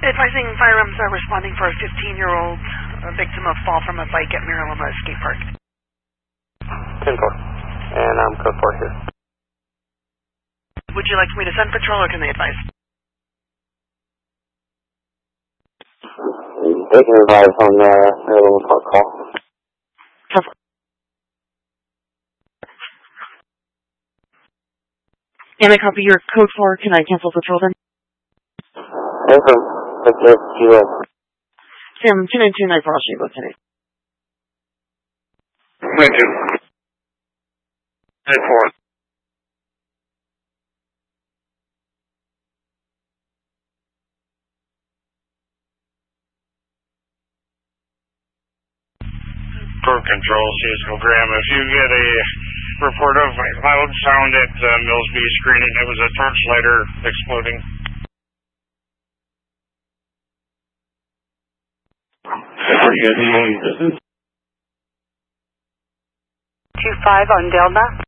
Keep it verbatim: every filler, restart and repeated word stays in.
Advising firearms are responding for a fifteen-year-old victim of fall from a bike at Miraloma Skate Park. ten four. And I'm code four here. Would you like me to send patrol or can they advise? They can advise on the Miraloma Park call. Can I copy your code four? Can I cancel patrol then? Confirm. Okay, zero. Sam, two nine two nine four, I'll show you both today. nine two. nine four. Core control, Seasonal Graham. If you get a report of loud sound at uh, Millsby screening, it was a torch lighter exploding. Two five on Delta.